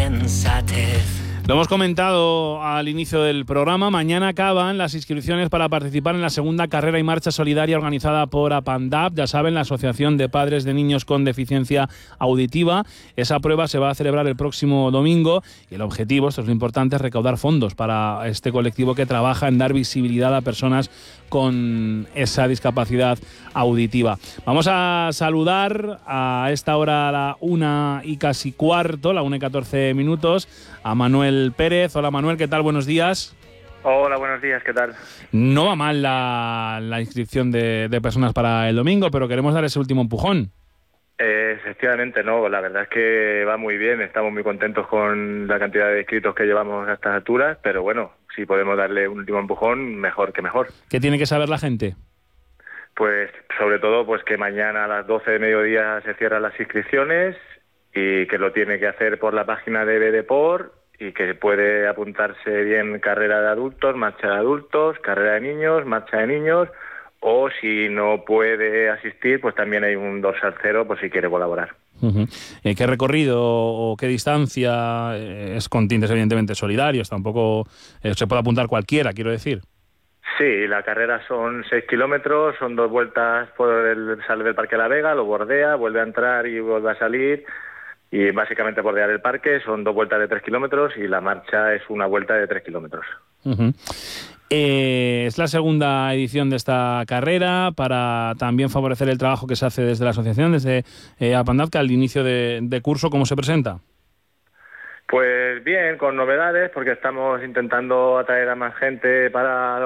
sensatez. Lo hemos comentado al inicio del programa. Mañana acaban las inscripciones para participar en la segunda carrera y marcha solidaria organizada por APANDAP, ya saben, la Asociación de Padres de Niños con Deficiencia Auditiva. Esa prueba se va a celebrar el próximo domingo y el objetivo, esto es lo importante, es recaudar fondos para este colectivo que trabaja en dar visibilidad a personas con esa discapacidad auditiva. Vamos a saludar a esta hora, a la 1:15, la 1:14, a Manuel Pérez. Hola Manuel, ¿qué tal? Buenos días. Hola, buenos días, ¿qué tal? No va mal la inscripción de personas para el domingo, pero queremos dar ese último empujón. Efectivamente, no, la verdad es que va muy bien, estamos muy contentos con la cantidad de inscritos que llevamos a estas alturas, pero bueno, si podemos darle un último empujón, mejor que mejor. ¿Qué tiene que saber la gente? Pues sobre todo pues que mañana a las 12 de mediodía se cierran las inscripciones y que lo tiene que hacer por la página de BDPOR y que puede apuntarse bien carrera de adultos, marcha de adultos, carrera de niños, marcha de niños, o si no puede asistir, pues también hay un dorsal cero por si quiere colaborar. Uh-huh. ¿Qué recorrido o qué distancia? Es con tintes evidentemente solidarios, tampoco se puede apuntar cualquiera, quiero decir. Sí, la carrera son 6 kilómetros, son 2 vueltas sale del Parque La Vega, lo bordea, vuelve a entrar y vuelve a salir, y básicamente bordear el parque, son 2 vueltas de 3 kilómetros y la marcha es una vuelta de 3 kilómetros. Uh-huh. Es la segunda edición de esta carrera para también favorecer el trabajo que se hace desde la asociación, desde APANDAP, que al inicio de curso, ¿cómo se presenta? Pues bien, con novedades, porque estamos intentando atraer a más gente para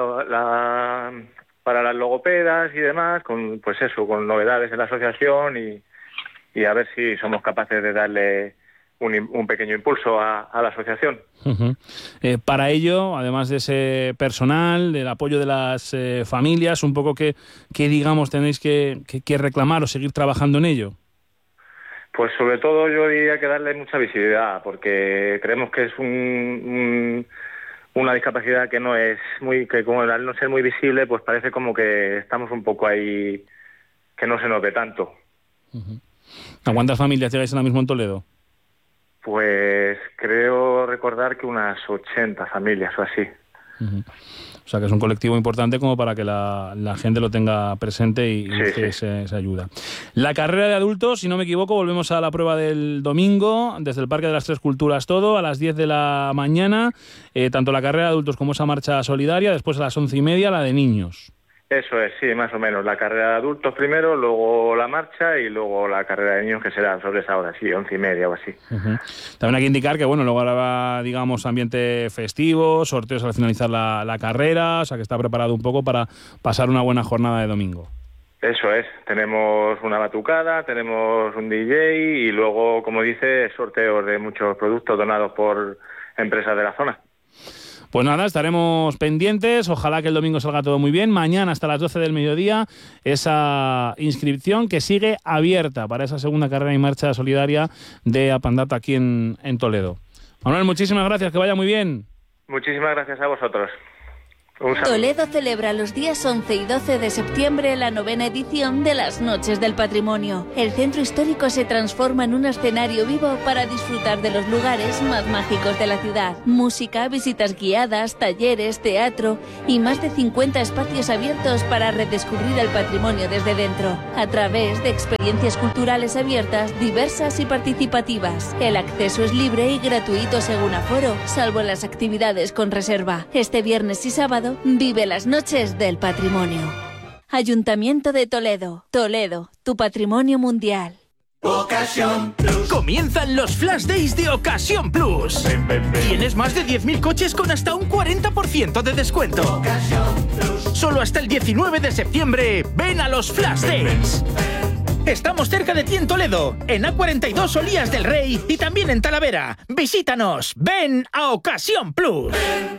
las logopedas y demás, con novedades en la asociación y a ver si somos capaces de darle un pequeño impulso a la asociación. Uh-huh. Para ello, además de ese personal, del apoyo de las familias, un poco que digamos tenéis que reclamar o seguir trabajando en ello. Pues sobre todo yo diría que darle mucha visibilidad, porque creemos que es una discapacidad que no es que como al no ser muy visible, pues parece como que estamos un poco ahí, que no se nos ve tanto. Uh-huh. ¿A cuántas familias llegáis ahora mismo en Toledo? Pues creo recordar que unas 80 familias o así. Uh-huh. O sea que es un colectivo importante como para que la gente lo tenga presente y que se ayuda. La carrera de adultos, si no me equivoco, volvemos a la prueba del domingo, desde el Parque de las Tres Culturas todo, a las 10 de la mañana, tanto la carrera de adultos como esa marcha solidaria, después a las 11:30 la de niños. Eso es, sí, más o menos. La carrera de adultos primero, luego la marcha y luego la carrera de niños, que será sobre esa hora, sí, 11:30 o así. Uh-huh. También hay que indicar que, bueno, luego habrá, digamos, ambiente festivo, sorteos al finalizar la carrera, o sea que está preparado un poco para pasar una buena jornada de domingo. Eso es, tenemos una batucada, tenemos un DJ y luego, como dice, sorteos de muchos productos donados por empresas de la zona. Pues nada, estaremos pendientes, ojalá que el domingo salga todo muy bien. Mañana hasta las 12 del mediodía esa inscripción que sigue abierta para esa segunda carrera y marcha solidaria de APANDAP aquí en Toledo. Manuel, muchísimas gracias, que vaya muy bien. Muchísimas gracias a vosotros. Toledo celebra los días 11 y 12 de septiembre la 9ª edición de las Noches del Patrimonio. El centro histórico se transforma en un escenario vivo para disfrutar de los lugares más mágicos de la ciudad. Música, visitas guiadas, talleres, teatro y más de 50 espacios abiertos para redescubrir el patrimonio desde dentro, a través de experiencias culturales abiertas, diversas y participativas. El acceso es libre y gratuito según aforo, salvo las actividades con reserva. Este viernes y sábado vive las Noches del Patrimonio. Ayuntamiento de Toledo. Toledo, tu patrimonio mundial. Ocasión Plus. Comienzan los Flash Days de Ocasión Plus. Ven, ven, ven. Tienes más de 10.000 coches con hasta un 40% de descuento. Ocasión Plus. Solo hasta el 19 de septiembre. Ven a los Flash Days. Estamos cerca de ti en Toledo, en A42 Olías del Rey y también en Talavera. Visítanos. Ven a Ocasión Plus.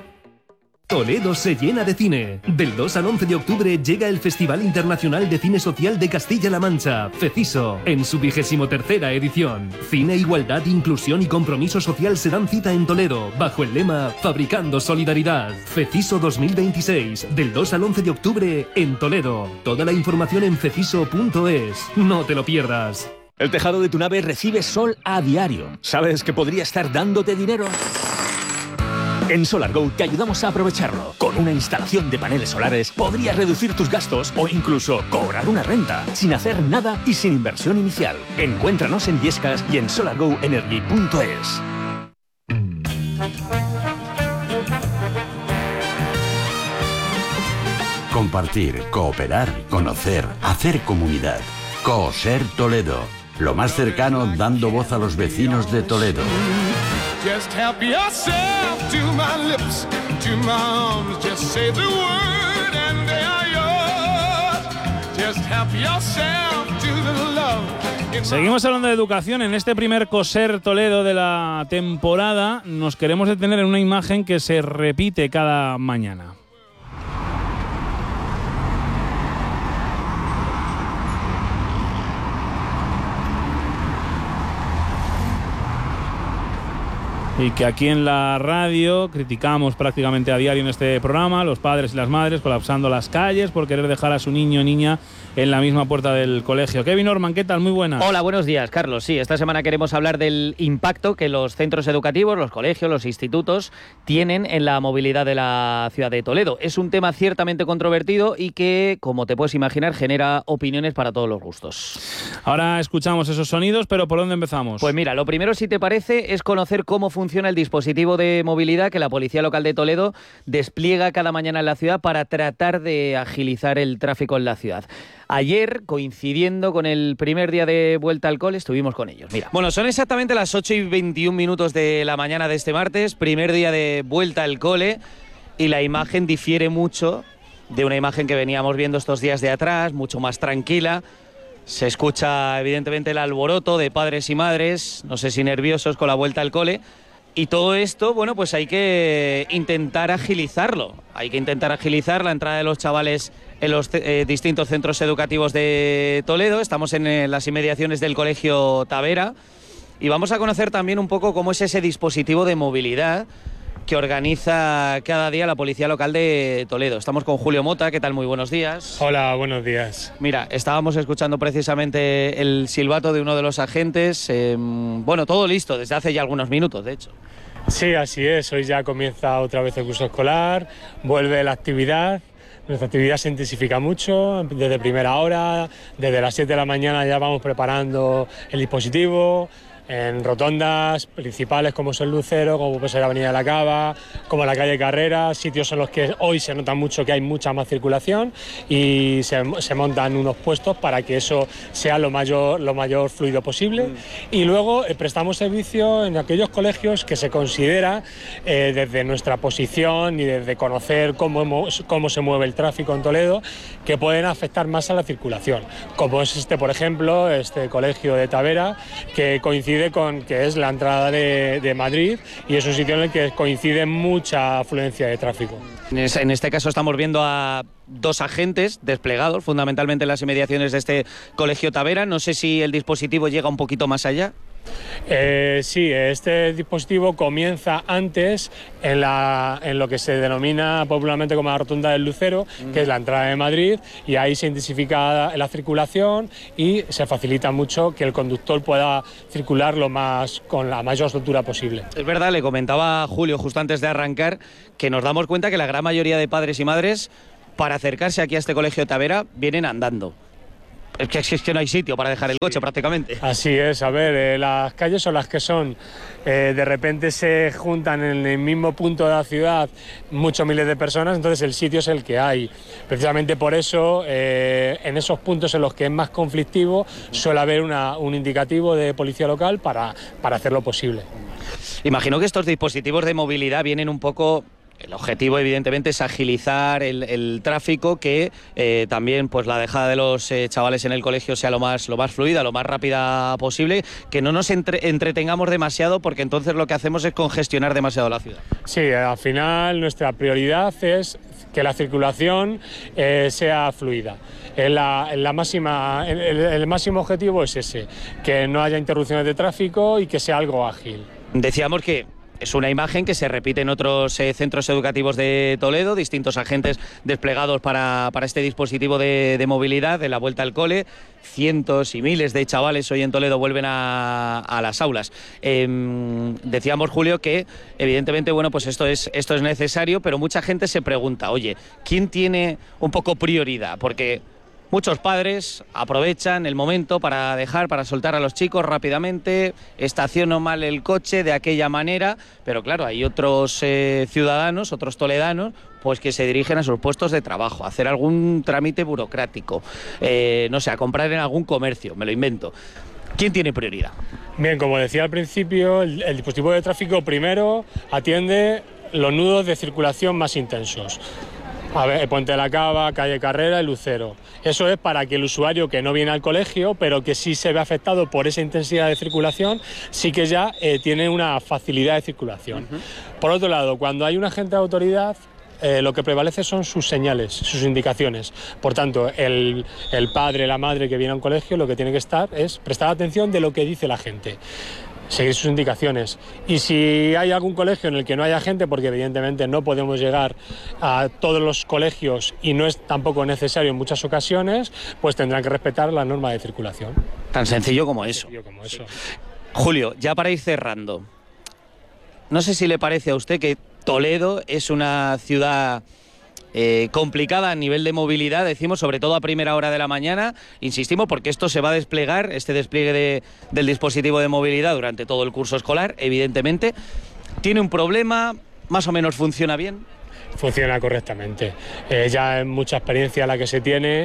Toledo se llena de cine. Del 2 al 11 de octubre llega el Festival Internacional de Cine Social de Castilla-La Mancha, FECISO, en su 23ª edición. Cine, igualdad, inclusión y compromiso social se dan cita en Toledo, bajo el lema Fabricando Solidaridad. FECISO 2026, del 2 al 11 de octubre en Toledo. Toda la información en feciso.es. No te lo pierdas. El tejado de tu nave recibe sol a diario. ¿Sabes que podría estar dándote dinero? En SolarGo te ayudamos a aprovecharlo. Con una instalación de paneles solares podrías reducir tus gastos o incluso cobrar una renta sin hacer nada y sin inversión inicial. Encuéntranos en Illescas y en solargoenergy.es. Compartir, cooperar, conocer, hacer comunidad. Coser Toledo. Lo más cercano dando voz a los vecinos de Toledo. Just help yourself to my lips, to my arms, just say the word and they are yours. Just help yourself to the love. Seguimos hablando de educación. En este primer Coser Toledo de la temporada nos queremos detener en una imagen que se repite cada mañana. Y que aquí en la radio criticamos prácticamente a diario en este programa, los padres y las madres colapsando las calles por querer dejar a su niño o niña en la misma puerta del colegio. Kevin Orman, ¿qué tal? Muy buenas. Hola, buenos días, Carlos. Sí, esta semana queremos hablar del impacto que los centros educativos, los colegios, los institutos tienen en la movilidad de la ciudad de Toledo. Es un tema ciertamente controvertido y que, como te puedes imaginar, genera opiniones para todos los gustos. Ahora escuchamos esos sonidos, pero ¿por dónde empezamos? Pues mira, lo primero, si te parece, es conocer cómo funciona el dispositivo de movilidad que la Policía Local de Toledo despliega cada mañana en la ciudad para tratar de agilizar el tráfico en la ciudad. Ayer, coincidiendo con el primer día de vuelta al cole, estuvimos con ellos. Mira. Bueno, son exactamente las 8:21 de la mañana de este martes, primer día de vuelta al cole, y la imagen difiere mucho de una imagen que veníamos viendo estos días de atrás, mucho más tranquila. Se escucha evidentemente el alboroto de padres y madres, no sé si nerviosos con la vuelta al cole. Y todo esto, bueno, pues hay que intentar agilizarlo. Hay que intentar agilizar la entrada de los chavales en los distintos centros educativos de Toledo. Estamos en las inmediaciones del Colegio Tavera y vamos a conocer también un poco cómo es ese dispositivo de movilidad que organiza cada día la Policía Local de Toledo. Estamos con Julio Mota. ¿Qué tal? Muy buenos días. Hola, buenos días. Mira, estábamos escuchando precisamente el silbato de uno de los agentes. Bueno, todo listo desde hace ya algunos minutos, de hecho. Sí, así es. Hoy ya comienza otra vez el curso escolar, vuelve la actividad. Nuestra actividad se intensifica mucho, desde primera hora, desde las 7 de la mañana ya vamos preparando el dispositivo. En rotondas principales como es el Lucero, como puede ser la Avenida de la Cava, como la calle Carrera, sitios en los que hoy se nota mucho que hay mucha más circulación y se montan unos puestos para que eso sea lo mayor fluido posible. Y luego prestamos servicio en aquellos colegios que se considera desde nuestra posición y desde conocer cómo se mueve el tráfico en Toledo, que pueden afectar más a la circulación, como es por ejemplo, este colegio de Tavera, que coincide con que es la entrada de Madrid y es un sitio en el que coincide mucha afluencia de tráfico. En este caso estamos viendo a dos agentes desplegados fundamentalmente en las inmediaciones de este Colegio Tavera. No sé si el dispositivo llega un poquito más allá. Sí, este dispositivo comienza antes en lo que se denomina popularmente como la rotonda del Lucero, que es la entrada de Madrid, y ahí se intensifica la circulación y se facilita mucho que el conductor pueda circular con la mayor soltura posible. Es verdad, le comentaba a Julio justo antes de arrancar que nos damos cuenta que la gran mayoría de padres y madres, para acercarse aquí a este Colegio Tavera, vienen andando. Es que no hay sitio para dejar el coche prácticamente. Así es, a ver, las calles son las que son. De repente se juntan en el mismo punto de la ciudad muchos miles de personas, entonces el sitio es el que hay. Precisamente por eso, en esos puntos en los que es más conflictivo, suele haber un indicativo de policía local para hacerlo posible. Imagino que estos dispositivos de movilidad vienen un poco... El objetivo, evidentemente, es agilizar el tráfico, que también pues la dejada de los chavales en el colegio sea lo más fluida, lo más rápida posible, que no nos entretengamos demasiado, porque entonces lo que hacemos es congestionar demasiado la ciudad. Sí, al final nuestra prioridad es que la circulación sea fluida. El máximo objetivo es ese, que no haya interrupciones de tráfico y que sea algo ágil. Decíamos que es una imagen que se repite en otros centros educativos de Toledo, distintos agentes desplegados para este dispositivo de movilidad de la vuelta al cole. Cientos y miles de chavales hoy en Toledo vuelven a las aulas. Decíamos, Julio, que evidentemente, bueno, pues esto es necesario, pero mucha gente se pregunta, oye, ¿quién tiene un poco prioridad? Porque muchos padres aprovechan el momento para soltar a los chicos rápidamente, estaciono mal el coche de aquella manera, pero claro, hay otros ciudadanos, otros toledanos, pues que se dirigen a sus puestos de trabajo, a hacer algún trámite burocrático, no sé, a comprar en algún comercio, me lo invento. ¿Quién tiene prioridad? Bien, como decía al principio, el dispositivo de tráfico primero atiende los nudos de circulación más intensos. A ver, Puente de la Cava, calle Carrera y Lucero. Eso es para que el usuario que no viene al colegio, pero que sí se ve afectado por esa intensidad de circulación, sí que ya tiene una facilidad de circulación. Por otro lado, cuando hay un agente de autoridad, lo que prevalece son sus señales, sus indicaciones. Por tanto, el padre, la madre que viene a un colegio, lo que tiene que estar es prestar atención de lo que dice la gente, seguir sus indicaciones. Y si hay algún colegio en el que no haya gente, porque evidentemente no podemos llegar a todos los colegios y no es tampoco necesario en muchas ocasiones, pues tendrán que respetar la norma de circulación. Tan sencillo como eso. Sí. Julio, ya para ir cerrando, no sé si le parece a usted que Toledo es una ciudad complicada a nivel de movilidad, decimos, sobre todo a primera hora de la mañana, insistimos, porque esto se va a desplegar, este despliegue del dispositivo de movilidad durante todo el curso escolar, evidentemente. ¿Tiene un problema? ¿Más o menos funciona bien? Funciona correctamente. Ya en mucha experiencia la que se tiene,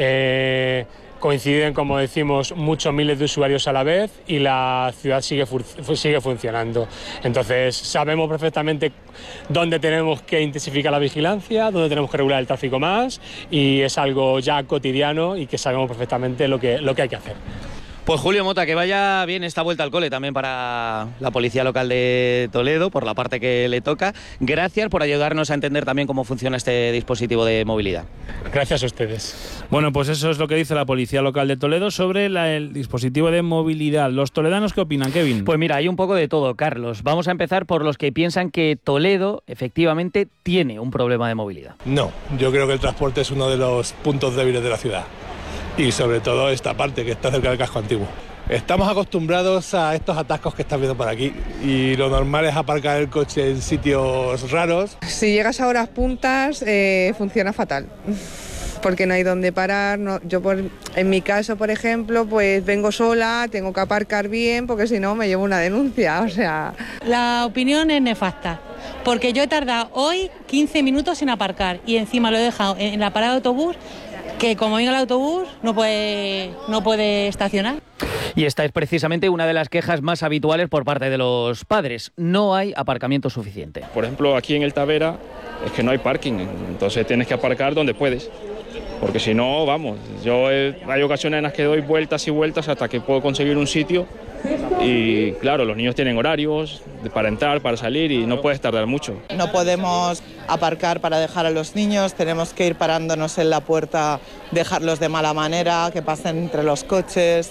coinciden, como decimos, muchos miles de usuarios a la vez y la ciudad sigue funcionando. Entonces sabemos perfectamente dónde tenemos que intensificar la vigilancia, dónde tenemos que regular el tráfico más, y es algo ya cotidiano y que sabemos perfectamente lo que hay que hacer. Pues Julio Mota, que vaya bien esta vuelta al cole también para la Policía Local de Toledo, por la parte que le toca. Gracias por ayudarnos a entender también cómo funciona este dispositivo de movilidad. Gracias a ustedes. Bueno, pues eso es lo que dice la Policía Local de Toledo sobre el dispositivo de movilidad. ¿Los toledanos qué opinan, Kevin? Pues mira, hay un poco de todo, Carlos. Vamos a empezar por los que piensan que Toledo efectivamente tiene un problema de movilidad. No, yo creo que el transporte es uno de los puntos débiles de la ciudad. Y sobre todo esta parte que está cerca del casco antiguo. Estamos acostumbrados a estos atascos que estás viendo por aquí y lo normal es aparcar el coche en sitios raros. Si llegas a horas puntas funciona fatal, porque no hay dónde parar. En mi caso, por ejemplo, pues vengo sola, tengo que aparcar bien porque si no me llevo una denuncia, o sea... La opinión es nefasta, porque yo he tardado hoy 15 minutos en aparcar y encima lo he dejado en la parada de autobús, que como venga el autobús no puede estacionar. Y esta es precisamente una de las quejas más habituales por parte de los padres. No hay aparcamiento suficiente. Por ejemplo, aquí en el Tavera es que no hay parking, entonces tienes que aparcar donde puedes. Porque si no, vamos, hay ocasiones en las que doy vueltas y vueltas hasta que puedo conseguir un sitio. Y claro, los niños tienen horarios para entrar, para salir y no puedes tardar mucho. No podemos aparcar para dejar a los niños, tenemos que ir parándonos en la puerta, dejarlos de mala manera, que pasen entre los coches.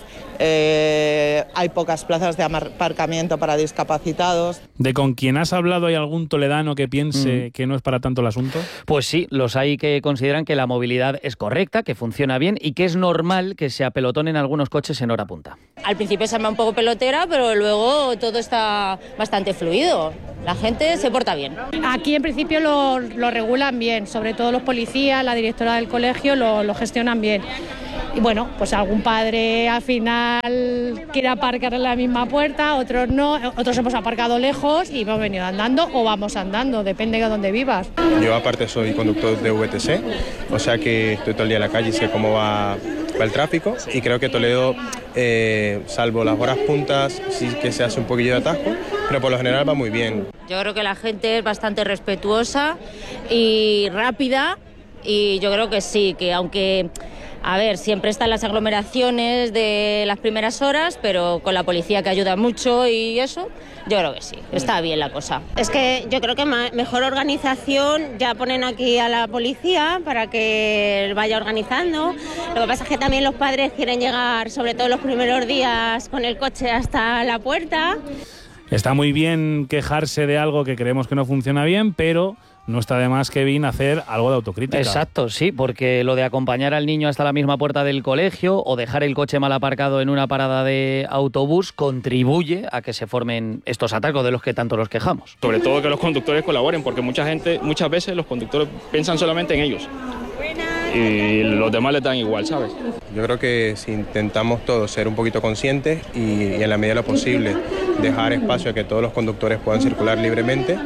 Hay pocas plazas de aparcamiento para discapacitados. ¿De con quien has hablado hay algún toledano que piense que no es para tanto el asunto? Pues sí, los hay que consideran que la movilidad es correcta, que funciona bien y que es normal que se apelotonen algunos coches en hora punta. Al principio se arma un poco pelotera, pero luego todo está bastante fluido. La gente se porta bien. Aquí en principio lo regulan bien, sobre todo los policías, la directora del colegio lo gestionan bien. Y bueno, pues algún padre al final quiere aparcar en la misma puerta, otros no, otros hemos aparcado lejos y hemos venido andando o vamos andando, depende de dónde vivas. Yo aparte soy conductor de VTC, o sea que estoy todo el día en la calle y sé cómo va el tráfico y creo que Toledo, salvo las horas puntas, sí que se hace un poquillo de atasco, pero por lo general va muy bien. Yo creo que la gente es bastante respetuosa y rápida y yo creo que sí, que aunque... A ver, siempre están las aglomeraciones de las primeras horas, pero con la policía que ayuda mucho y eso, yo creo que sí, está bien la cosa. Es que yo creo que mejor organización, ya ponen aquí a la policía para que vaya organizando. Lo que pasa es que también los padres quieren llegar, sobre todo los primeros días, con el coche hasta la puerta. Está muy bien quejarse de algo que creemos que no funciona bien, pero no está de más, Kevin, hacer algo de autocrítica. Exacto, sí, porque lo de acompañar al niño hasta la misma puerta del colegio o dejar el coche mal aparcado en una parada de autobús contribuye a que se formen estos atascos de los que tanto nos quejamos. Sobre todo que los conductores colaboren, porque muchas veces los conductores piensan solamente en ellos y los demás les dan igual, ¿sabes? Yo creo que si intentamos todos ser un poquito conscientes y en la medida de lo posible dejar espacio a que todos los conductores puedan circular libremente,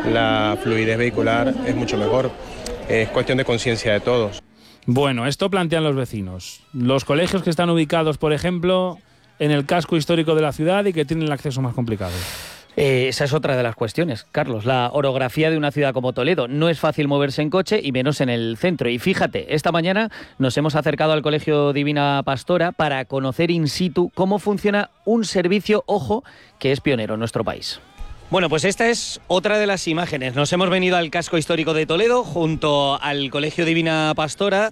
la fluidez vehicular es mucho mejor. Es cuestión de conciencia de todos. Bueno, esto plantean los vecinos. Los colegios que están ubicados, por ejemplo, en el casco histórico de la ciudad y que tienen el acceso más complicado. Esa es otra de las cuestiones, Carlos. La orografía de una ciudad como Toledo. No es fácil moverse en coche y menos en el centro. Y fíjate, esta mañana nos hemos acercado al Colegio Divina Pastora para conocer in situ cómo funciona un servicio, ojo, que es pionero en nuestro país. Bueno, pues esta es otra de las imágenes. Nos hemos venido al casco histórico de Toledo junto al Colegio Divina Pastora,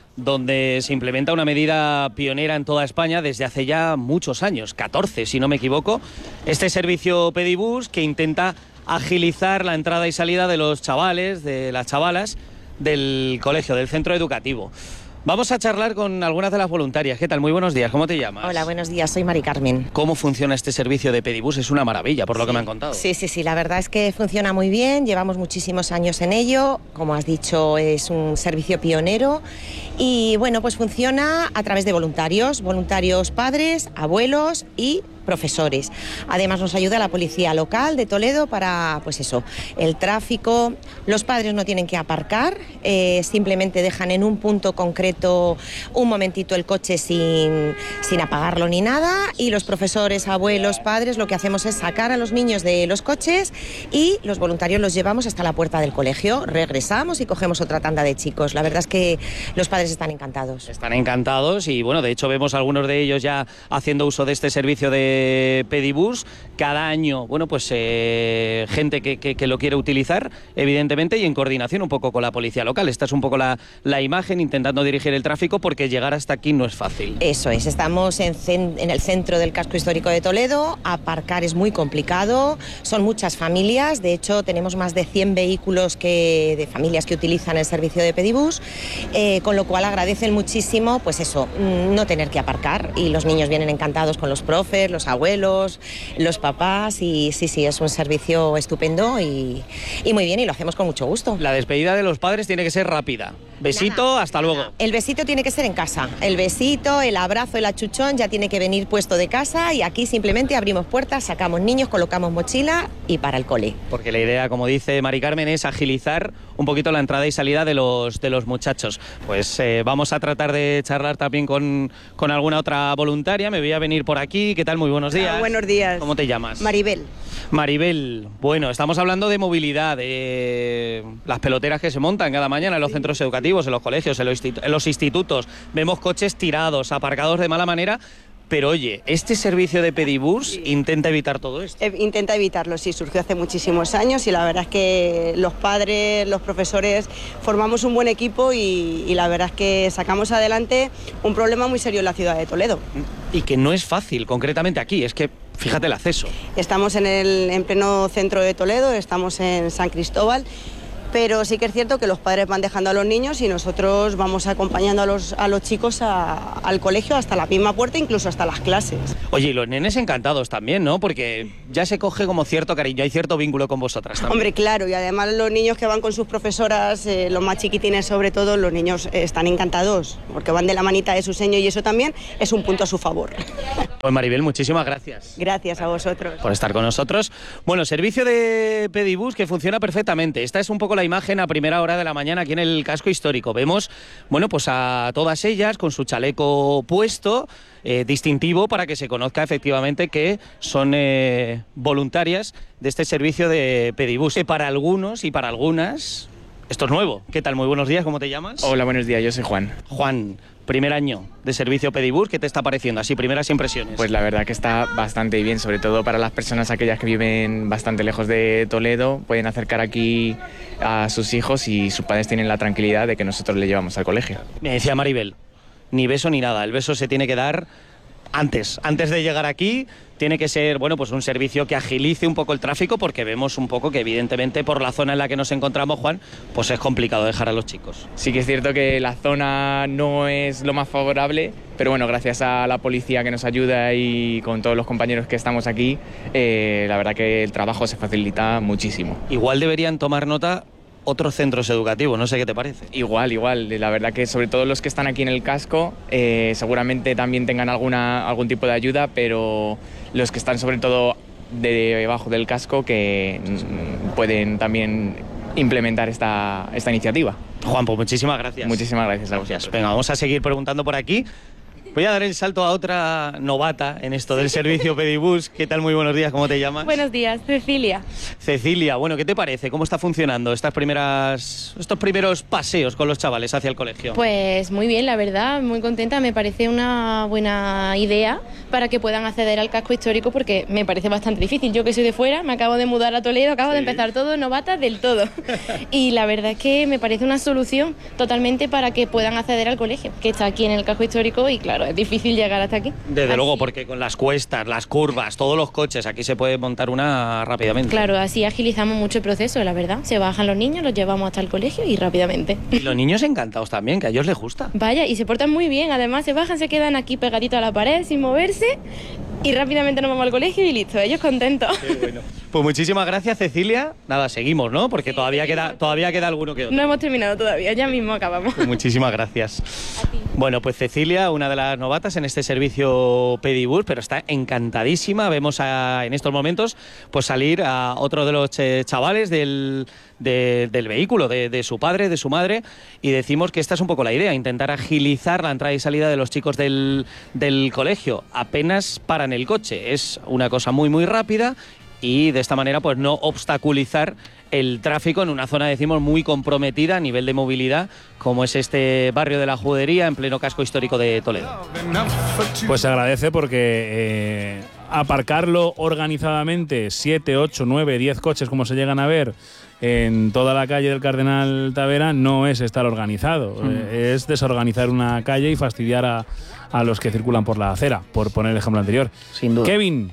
donde se implementa una medida pionera en toda España desde hace ya muchos años, 14 si no me equivoco, este servicio Pedibus que intenta agilizar la entrada y salida de los chavales, de las chavalas del colegio, del centro educativo. Vamos a charlar con algunas de las voluntarias. ¿Qué tal? Muy buenos días. ¿Cómo te llamas? Hola, buenos días. Soy Mari Carmen. ¿Cómo funciona este servicio de Pedibus? Es una maravilla, por lo que me han contado. Sí. La verdad es que funciona muy bien. Llevamos muchísimos años en ello. Como has dicho, es un servicio pionero. Y bueno, pues funciona a través de voluntarios padres, abuelos y profesores. Además nos ayuda la policía local de Toledo para, pues eso, el tráfico. Los padres no tienen que aparcar, simplemente dejan en un punto concreto un momentito el coche sin apagarlo ni nada, y los profesores, abuelos, padres, lo que hacemos es sacar a los niños de los coches y los voluntarios los llevamos hasta la puerta del colegio, regresamos y cogemos otra tanda de chicos. La verdad es que los padres están encantados. Están encantados y bueno, de hecho vemos a algunos de ellos ya haciendo uso de este servicio de Pedibus. Cada año, bueno, pues gente que lo quiere utilizar, evidentemente, y en coordinación un poco con la policía local. Esta es un poco la imagen, intentando dirigir el tráfico, porque llegar hasta aquí no es fácil. Eso es, estamos en el centro del casco histórico de Toledo. Aparcar es muy complicado, son muchas familias, de hecho tenemos más de 100 vehículos de familias que utilizan el servicio de Pedibus, con lo cual agradecen muchísimo, pues eso, no tener que aparcar, y los niños vienen encantados con los profes, los abuelos, los papás, y sí, es un servicio estupendo y muy bien, y lo hacemos con mucho gusto. La despedida de los padres tiene que ser rápida. Besito, hasta luego. El besito tiene que ser en casa. El besito, el abrazo, el achuchón ya tiene que venir puesto de casa, y aquí simplemente abrimos puertas, sacamos niños, colocamos mochila y para el cole. Porque la idea, como dice Mari Carmen, es agilizar un poquito la entrada y salida de los muchachos. Pues vamos a tratar de charlar también con alguna otra voluntaria. Me voy a venir por aquí. ¿Qué tal? Muy buenos días. Buenos días. ¿Cómo te llamas? Maribel. Maribel, bueno, estamos hablando de movilidad, de las peloteras que se montan cada mañana en los centros educativos, en los colegios, en los institutos. Vemos coches tirados, aparcados de mala manera. Pero oye, este servicio de Pedibus intenta evitar todo esto. Intenta evitarlo, sí, surgió hace muchísimos años, y la verdad es que los padres, los profesores, formamos un buen equipo y la verdad es que sacamos adelante un problema muy serio en la ciudad de Toledo. Y que no es fácil, concretamente aquí, es que fíjate el acceso. Estamos en pleno centro de Toledo, estamos en San Cristóbal. Pero sí que es cierto que los padres van dejando a los niños y nosotros vamos acompañando a los chicos al colegio hasta la misma puerta, incluso hasta las clases. Oye, y los nenes encantados también, ¿no? Porque ya se coge como cierto cariño, hay cierto vínculo con vosotras también. Hombre, claro, y además los niños que van con sus profesoras, los más chiquitines sobre todo, los niños están encantados, porque van de la manita de su seño, y eso también es un punto a su favor. Pues Maribel, muchísimas gracias. Gracias a vosotros. Por estar con nosotros. Bueno, servicio de Pedibus que funciona perfectamente. Esta es un poco la imagen a primera hora de la mañana aquí en el casco histórico. Vemos, bueno, pues a todas ellas con su chaleco puesto, distintivo, para que se conozca efectivamente que son voluntarias de este servicio de Pedibus. Para algunos y para algunas, esto es nuevo. ¿Qué tal? Muy buenos días, ¿cómo te llamas? Hola, buenos días, yo soy Juan. Juan, primer año de servicio Pedibus, ¿qué te está pareciendo? Así, primeras impresiones. Pues la verdad que está bastante bien, sobre todo para las personas aquellas que viven bastante lejos de Toledo, pueden acercar aquí a sus hijos y sus padres tienen la tranquilidad de que nosotros les llevamos al colegio. Me decía Maribel, ni beso ni nada, el beso se tiene que dar antes de llegar aquí, tiene que ser, bueno, pues un servicio que agilice un poco el tráfico, porque vemos un poco que evidentemente por la zona en la que nos encontramos, Juan, pues es complicado dejar a los chicos. Sí que es cierto que la zona no es lo más favorable, pero bueno, gracias a la policía que nos ayuda y con todos los compañeros que estamos aquí, la verdad que el trabajo se facilita muchísimo. Igual deberían tomar nota otros centros educativos, no sé qué te parece. Igual, la verdad que sobre todo los que están aquí en el casco seguramente también tengan algún tipo de ayuda, pero los que están sobre todo debajo del casco que pueden también implementar esta iniciativa. Juan, pues muchísimas gracias. Muchísimas gracias a vosotros. Venga, vamos a seguir preguntando por aquí. Voy a dar el salto a otra novata en esto del servicio Pedibus. ¿Qué tal? Muy buenos días, ¿cómo te llamas? Buenos días, Cecilia. Cecilia, bueno, ¿qué te parece? ¿Cómo está funcionando estos primeros paseos con los chavales hacia el colegio? Pues muy bien, la verdad, muy contenta. Me parece una buena idea para que puedan acceder al casco histórico, porque me parece bastante difícil. Yo que soy de fuera, me acabo de mudar a Toledo, acabo de empezar todo, novata del todo. Y la verdad es que me parece una solución totalmente para que puedan acceder al colegio, que está aquí en el casco histórico y claro, es difícil llegar hasta aquí. Desde luego, porque con las cuestas, las curvas, todos los coches, aquí se puede montar una rápidamente. Claro, así agilizamos mucho el proceso, la verdad. Se bajan los niños, los llevamos hasta el colegio y rápidamente. Y los niños encantados también, que a ellos les gusta. Vaya, y se portan muy bien, además se bajan, se quedan aquí pegaditos a la pared sin moverse y rápidamente nos vamos al colegio y listo, ellos contentos. Qué bueno. Pues muchísimas gracias, Cecilia. Nada, seguimos, ¿no? Porque todavía queda alguno que otro. No hemos terminado todavía, ya mismo acabamos. Pues muchísimas gracias. Bueno, pues Cecilia, una de las novatas en este servicio Pedibus, pero está encantadísima. Vemos en estos momentos pues salir a otro de los chavales del vehículo, de su padre, de su madre, y decimos que esta es un poco la idea, intentar agilizar la entrada y salida de los chicos del colegio. Apenas paran el coche, es una cosa muy muy rápida y de esta manera pues no obstaculizar el tráfico en una zona, decimos, muy comprometida a nivel de movilidad, como es este barrio de la Judería en pleno casco histórico de Toledo. Pues se agradece porque aparcarlo organizadamente, 7, 8, 9, 10 coches como se llegan a ver en toda la calle del Cardenal Tavera, no es estar organizado, es desorganizar una calle y fastidiar a los que circulan por la acera, por poner el ejemplo anterior. Sin duda. Kevin.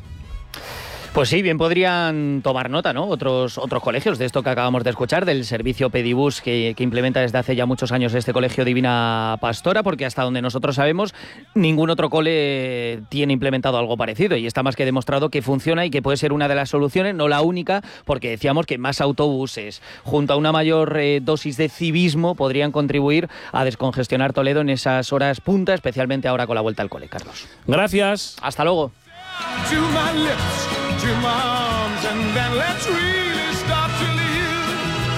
Pues sí, bien podrían tomar nota, ¿no? Otros colegios de esto que acabamos de escuchar, del servicio Pedibus que implementa desde hace ya muchos años este colegio Divina Pastora, porque hasta donde nosotros sabemos, ningún otro cole tiene implementado algo parecido y está más que demostrado que funciona y que puede ser una de las soluciones, no la única, porque decíamos que más autobuses, junto a una mayor dosis de civismo, podrían contribuir a descongestionar Toledo en esas horas punta, especialmente ahora con la vuelta al cole, Carlos. Gracias. Hasta luego. To my lips, to my arms, and then let's really start to live.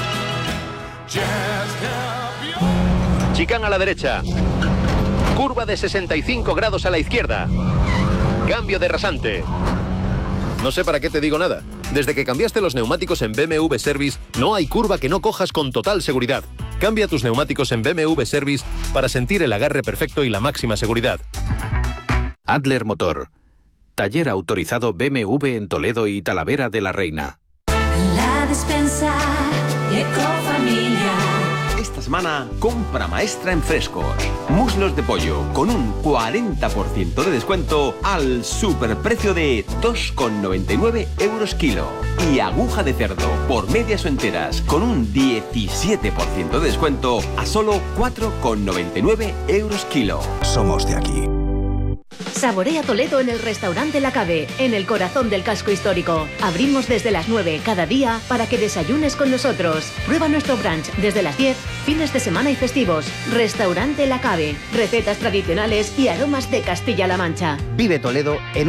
Just help you. Chicane a la derecha. Curva de 65 grados a la izquierda. Cambio de rasante. No sé para qué te digo nada. Desde que cambiaste los neumáticos en BMW Service, no hay curva que no cojas con total seguridad. Cambia tus neumáticos en BMW Service para sentir el agarre perfecto y la máxima seguridad. Adler Motor. Taller autorizado BMW en Toledo y Talavera de la Reina. La despensa Ecofamilia. Esta semana, compra maestra en frescos. Muslos de pollo con un 40% de descuento al superprecio de 2,99 € kilo. Y aguja de cerdo por medias o enteras con un 17% de descuento a solo 4,99 € kilo. Somos de aquí. Saborea Toledo en el restaurante La Cave, en el corazón del casco histórico. Abrimos desde las 9 cada día para que desayunes con nosotros. Prueba nuestro brunch desde las 10, fines de semana y festivos. Restaurante La Cave, recetas tradicionales y aromas de Castilla-La Mancha. Vive Toledo en